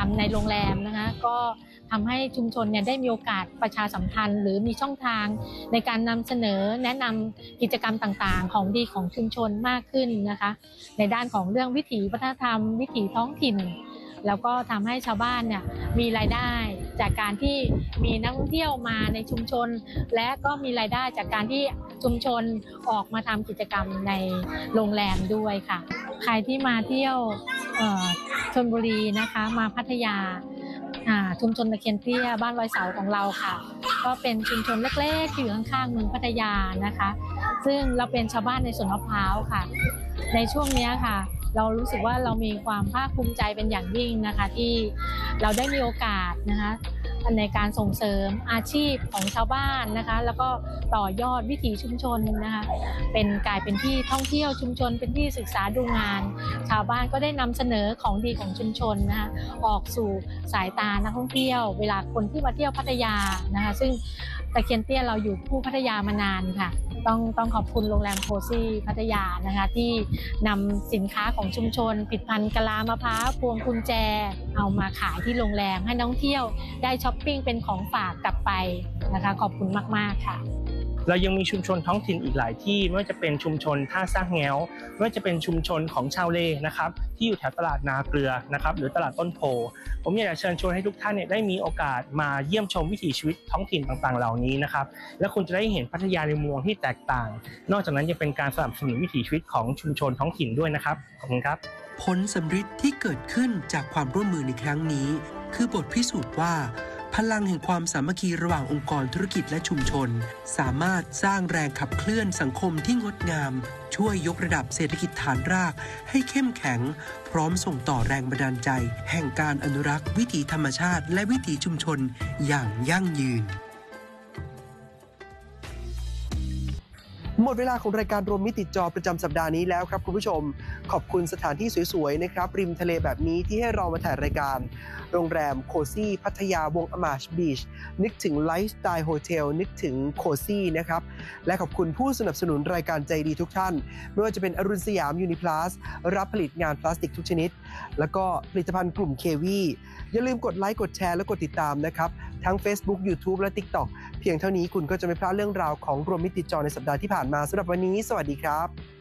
ในโรงแรมนะคะก็ทำให้ชุมชนเนี่ยได้มีโอกาสประชาสัมพันธ์หรือมีช่องทางในการนำเสนอแนะนำกิจกรรมต่างๆของดีของชุมชนมากขึ้นนะคะในด้านของเรื่องวิถีวัฒนธรรมวิถีท้องถิ่นแล้วก็ทำให้ชาวบ้านเนี่ยมีรายได้จากการที่มีนักท่องเที่ยวมาในชุมชนและก็มีรายได้จากการที่ชุมชนออกมาทำกิจกรรมในโรงแรมด้วยค่ะใครที่มาเที่ยวชลบุรีนะคะมาพัทยาชุมชนตะเคียนเตี้ยบ้านลอยเสาของเราค่ะก็เป็นชุมชนเล็กๆที่อยู่ข้างๆเมืองพัทยานะคะซึ่งเราเป็นชาวบ้านในสวนมะพร้าวค่ะในช่วงนี้ค่ะเรารู้สึกว่าเรามีความภาคภูมิใจเป็นอย่างยิ่งนะคะที่เราได้มีโอกาสนะคะในการส่งเสริมอาชีพของชาวบ้านนะคะแล้วก็ต่อยอดวิถีชุมชนนะคะกลายเป็นที่ท่องเที่ยวชุมชนเป็นที่ศึกษาดูงานชาวบ้านก็ได้นำเสนอของดีของชุมชนนะคะออกสู่สายตานักท่องเที่ยวเวลาคนที่มาเที่ยวพัทยานะคะซึ่งตะเคียนเตี้ยเราอยู่คู่พัทยามานานค่ะต้องขอบคุณโรงแรมโคซี่พัทยานะคะที่นำสินค้าของชุมชนผลิตภัณฑ์กะลามะพร้าวพวงกุญแจเอามาขายที่โรงแรมให้นักท่องเที่ยวได้ช้อปปิ้งเป็นของฝากกลับไปนะคะขอบคุณมากๆค่ะเรายังมีชุมชนท้องถิ่นอีกหลายที่ไม่ว่าจะเป็นชุมชนท่าซากแง้วไม่ว่าจะเป็นชุมชนของชาวเลนะครับที่อยู่แถวตลาดนาเกลือนะครับหรือตลาดต้นโพผมอยากจะเชิญชวนให้ทุกท่านเนี่ยได้มีโอกาสมาเยี่ยมชมวิถีชีวิตท้องถิ่นต่างๆเหล่านี้นะครับและคุณจะได้เห็นพัทยาในมุมมองที่แตกต่างนอกจากนั้นยังเป็นการสนับสนุนวิถีชีวิตของชุมชนท้องถิ่นด้วยนะครับขอบคุณครับผลสำฤทธิ์ที่เกิดขึ้นจากความร่วมมือในครั้งนี้คือบทพิสูจน์ว่าพลังแห่งความสามัคคีระหว่างองค์กรธุรกิจและชุมชนสามารถสร้างแรงขับเคลื่อนสังคมที่งดงามช่วยยกระดับเศรษฐกิจฐานรากให้เข้มแข็งพร้อมส่งต่อแรงบันดาลใจแห่งการอนุรักษ์วิถีธรรมชาติและวิถีชุมชนอย่างยั่งยืนหมดเวลาของรายการรวมมิติจอประจำสัปดาห์นี้แล้วครับคุณผู้ชมขอบคุณสถานที่สวยๆนะครับริมทะเลแบบนี้ที่ให้เรามาถ่ายรายการโรงแรมโคซี่พัทยาวงอมาชบีชนึกถึงไลฟ์สไตล์โฮเทลนึกถึงโคซี่นะครับและขอบคุณผู้สนับสนุนรายการใจดีทุกท่านไม่ว่าจะเป็นอรุณสยามยูนิพลัสรับผลิตงานพลาสติกทุกชนิดแล้วก็ผลิตภัณฑ์กลุ่มเควีอย่าลืมกดไลค์กดแชร์และกดติดตามนะครับทั้ง Facebook YouTube และ TikTok เพียงเท่านี้คุณก็จะไม่พลาดเรื่องราวของรวมมิติจอในสัปดาห์ที่ผ่านมาสำหรับวันนี้สวัสดีครับ